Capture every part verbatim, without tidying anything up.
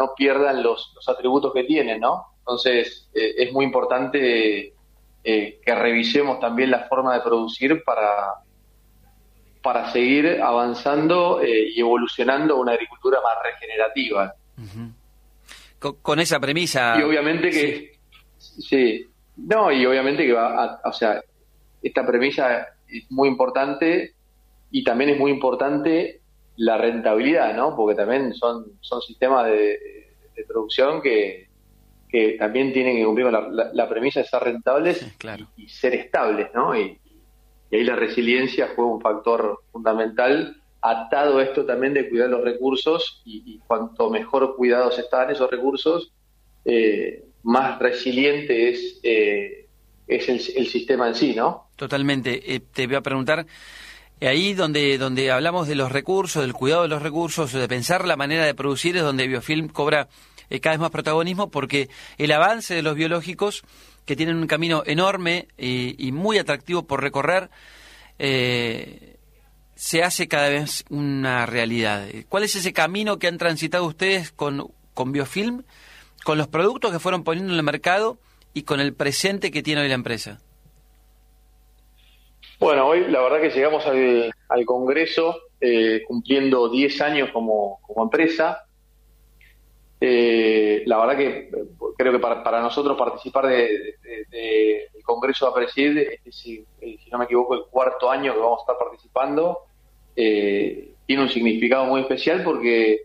no pierdan los, los atributos que tienen, ¿no? Entonces, eh, es muy importante eh, que revisemos también la forma de producir para, para seguir avanzando eh, y evolucionando una agricultura más regenerativa. Uh-huh. Con, con esa premisa... Y obviamente que... Sí. sí no, y obviamente que va a, o sea, esta premisa es muy importante y también es muy importante la rentabilidad, ¿no? Porque también son, son sistemas de, de producción que, que también tienen que cumplir con la, la, la premisa de ser rentables sí, claro. y, y ser estables, ¿no? Y, y ahí la resiliencia juega un factor fundamental, atado a esto también de cuidar los recursos y, y cuanto mejor cuidados están esos recursos, eh, más resiliente es, eh, es el, el sistema en sí, ¿no? Totalmente. Eh, te voy a preguntar, ahí donde donde hablamos de los recursos, del cuidado de los recursos, de pensar la manera de producir, es donde Biofilm cobra eh, cada vez más protagonismo, porque el avance de los biológicos, que tienen un camino enorme y, y muy atractivo por recorrer, eh, se hace cada vez una realidad. ¿Cuál es ese camino que han transitado ustedes con, con Biofilm, con los productos que fueron poniendo en el mercado y con el presente que tiene hoy la empresa? Bueno, hoy la verdad que llegamos al, al Congreso eh, cumpliendo diez años como, como empresa. Eh, la verdad que creo que para, para nosotros participar de, de, de, del Congreso de APRESID, este, si, si no me equivoco, el cuarto año que vamos a estar participando, eh, tiene un significado muy especial porque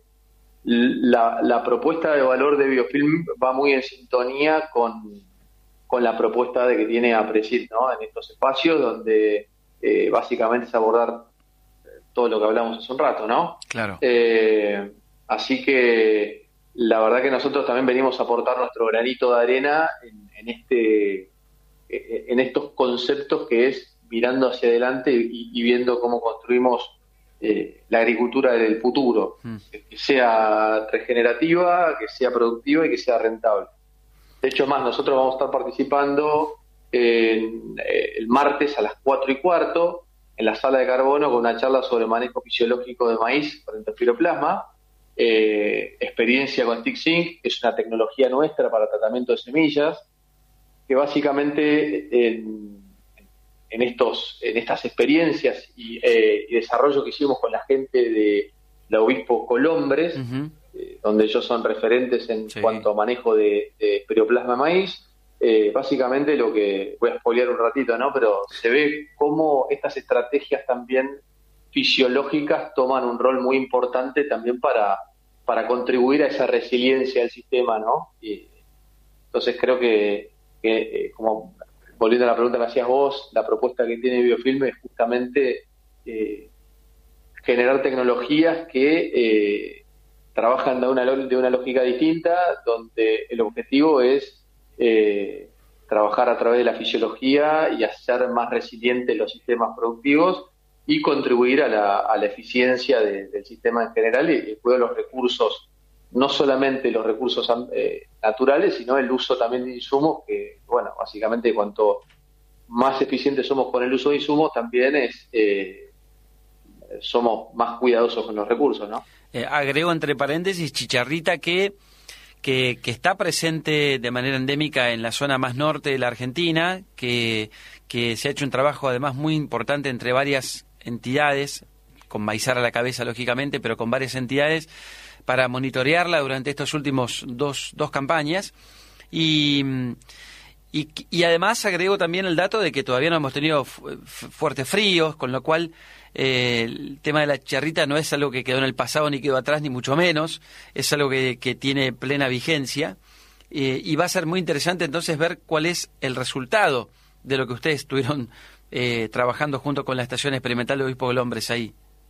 la, la propuesta de valor de Biofilm va muy en sintonía con con la propuesta de que tiene APRESID, ¿no? En estos espacios donde eh, básicamente es abordar todo lo que hablamos hace un rato, ¿no? Claro. Eh, así que la verdad que nosotros también venimos a aportar nuestro granito de arena en, en este en estos conceptos que es mirando hacia adelante y, y viendo cómo construimos eh, la agricultura del futuro, mm. que sea regenerativa, que sea productiva y que sea rentable. De hecho, más, nosotros vamos a estar participando en, eh, el martes a las cuatro y cuarto en la sala de carbono con una charla sobre manejo fisiológico de maíz frente al piroplasma, eh, experiencia con StickSync, que es una tecnología nuestra para tratamiento de semillas, que básicamente en, en, estos, en estas experiencias y, eh, y desarrollo que hicimos con la gente de la Obispo Colombres, uh-huh. donde ellos son referentes en sí. cuanto a manejo de, de piroplasma de maíz, eh, básicamente lo que, voy a spoilear un ratito, ¿no? Pero se ve cómo estas estrategias también fisiológicas toman un rol muy importante también para, para contribuir a esa resiliencia del sistema, ¿no? Y, entonces creo que, que eh, como volviendo a la pregunta que hacías vos, la propuesta que tiene Biofilm es justamente eh, generar tecnologías que eh, trabajan de una, de una lógica distinta, donde el objetivo es eh, trabajar a través de la fisiología y hacer más resilientes los sistemas productivos y contribuir a la, a la eficiencia de, del sistema en general y el cuidado de los recursos, no solamente los recursos eh, naturales, sino el uso también de insumos, que, bueno, básicamente cuanto más eficientes somos con el uso de insumos, también es eh, somos más cuidadosos con los recursos, ¿no? Eh, agrego entre paréntesis, chicharrita, que, que, que está presente de manera endémica en la zona más norte de la Argentina, que, que se ha hecho un trabajo además muy importante entre varias entidades, con Maizar a la cabeza lógicamente, pero con varias entidades, para monitorearla durante estos últimos dos, dos campañas. Y, y, y además agrego también el dato de que todavía no hemos tenido fu- fuertes fríos, con lo cual eh, el tema de la chicharrita no es algo que quedó en el pasado ni quedó atrás, ni mucho menos, es algo que, que tiene plena vigencia. Eh, y va a ser muy interesante entonces ver cuál es el resultado de lo que ustedes estuvieron eh, trabajando junto con la Estación Experimental de Obispo Colombres ahí.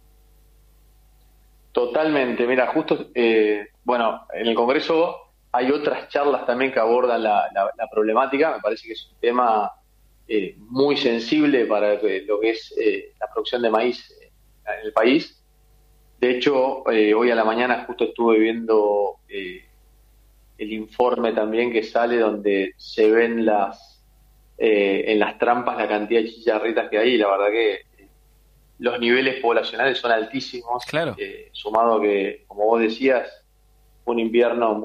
Totalmente, mira, justo, eh, bueno, en el Congreso hay otras charlas también que abordan la, la, la problemática, me parece que es un tema eh, muy sensible para lo que es eh, la producción de maíz en el país. De hecho, eh, hoy a la mañana justo estuve viendo eh, el informe también que sale donde se ven las eh, en las trampas la cantidad de chicharritas que hay y la verdad que los niveles poblacionales son altísimos, claro. eh, sumado que, como vos decías, un invierno